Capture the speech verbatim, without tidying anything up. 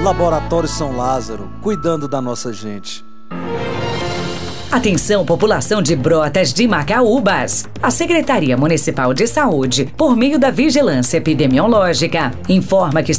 Laboratório São Lázaro, cuidando da nossa gente. Atenção, população de Brotas de Macaúbas. A Secretaria Municipal de Saúde, por meio da Vigilância Epidemiológica, informa que